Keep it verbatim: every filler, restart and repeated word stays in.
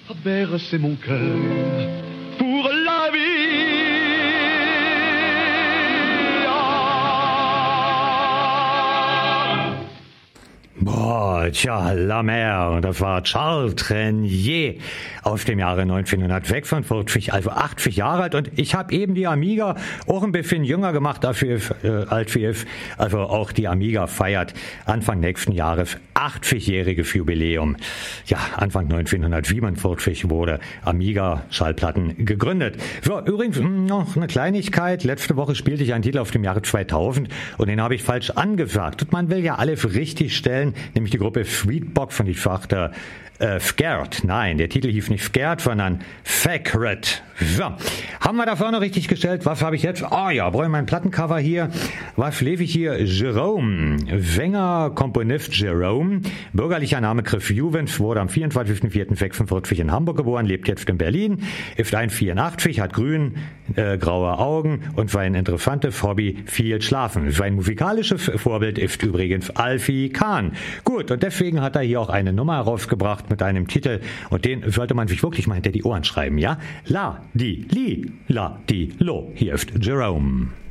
Bercez mon cœur pour la vie. Boah, tja, la mer, das war Charles Trenet aus dem Jahre neunzehnhundertsechsundvierzig, also achtzig Jahre alt, und ich habe eben die Amiga auch ein bisschen jünger gemacht, dafür, äh, als wir, also auch die Amiga feiert Anfang nächsten Jahres achtzig-jähriges Jubiläum. Ja, Anfang neunzehnhundertsiebenundvierzig wurde Amiga Schallplatten gegründet. So, übrigens noch eine Kleinigkeit. Letzte Woche spielte ich einen Titel auf dem Jahre zweitausend und den habe ich falsch angesagt. Und man will ja alles richtig stellen, nämlich die Gruppe Sweetbox, und ich sagte äh, Scared. Nein, der Titel hieß nicht Scared, sondern Sacred. So, haben wir da vorne richtig gestellt? Was habe ich jetzt? Oh ja, brauche ich mein Plattencover hier. Was lese ich hier? Jerome, Sänger, Komponist Jerome, bürgerlicher Name Chris Juvens, wurde am vierundzwanzigster vierter sechsundvierzig in Hamburg geboren, lebt jetzt in Berlin, ist eins Komma vierundachtzig, hat grün, äh, graue Augen und sein interessantes Hobby viel Schlafen. Sein musikalisches Vorbild ist übrigens Alfie Kahn. Gut, und deswegen hat er hier auch eine Nummer herausgebracht mit einem Titel, und den sollte man sich wirklich mal hinter die Ohren schreiben, ja? La, di, li, la, di, lo. Hier ist Jerome.